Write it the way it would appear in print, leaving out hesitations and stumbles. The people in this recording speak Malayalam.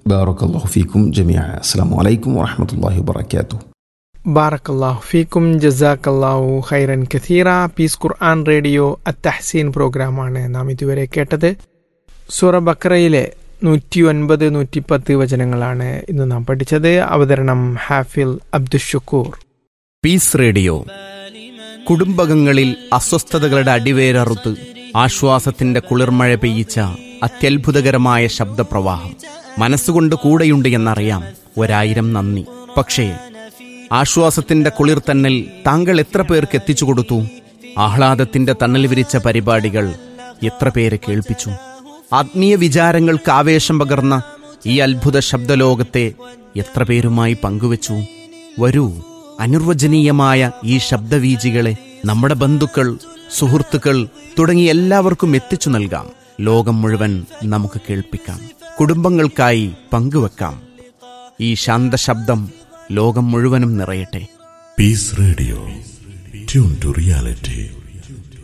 ബാറക്കല്ലാഹു ഫീക്കും ജമീഅ. അസ്സലാമു അലൈക്കും വറഹ്മത്തുള്ളാഹി വബറകാതുഹു. ബാറക്കല്ലാഹു ഫീക്കും ജസാക്കല്ലാഹു ഖൈറൻ കഥീറ. പീസ് ഖുർആൻ റേഡിയോ അത്തഹ്സീൻ പ്രോഗ്രാമാണ് നാം ഇതുവരെ കേട്ടത്. സൂറ ബഖറയിലെ 109, 110 വചനങ്ങളാണ് ഇന്ന് നാം പഠിച്ചത്. അവതരണം ഹാഫിൽ അബ്ദുഷുക്കൂർ. പീസ് റേഡിയോ കുടുംബകങ്ങളിൽ അസ്വസ്ഥതകളുടെ അടിവേരറുത്ത് ആശ്വാസത്തിന്റെ കുളിർമഴ പെയ്യിച്ച അത്യത്ഭുതകരമായ ശബ്ദപ്രവാഹം. മനസ്സുകൊണ്ട് കൂടെയുണ്ട് എന്നറിയാം, 1000 നന്ദി. പക്ഷേ ആശ്വാസത്തിന്റെ കുളിർ തന്നൽ താങ്കൾ എത്ര പേർക്ക് എത്തിച്ചു കൊടുത്തു? ആഹ്ലാദത്തിന്റെ തണൽ വിരിച്ച പരിപാടികൾ എത്ര പേരെ കേൾപ്പിച്ചു? ആത്മീയ വിചാരങ്ങൾക്ക് ആവേശം പകർന്ന ഈ അത്ഭുത ശബ്ദലോകത്തെ എത്ര പേരുമായി പങ്കുവച്ചു? വരൂ, അനിർവചനീയമായ ഈ ശബ്ദവീചികളെ നമ്മുടെ ബന്ധുക്കൾ, സുഹൃത്തുക്കൾ തുടങ്ങി എല്ലാവർക്കും എത്തിച്ചു നൽകാം. ലോകം മുഴുവൻ നമുക്ക് കേൾപ്പിക്കാം, കുടുംബങ്ങൾക്കായി പങ്കുവെക്കാം. ഈ ശാന്തശബ്ദം ലോകം മുഴുവനും നിറയട്ടെ. Piece radio, tune to reality.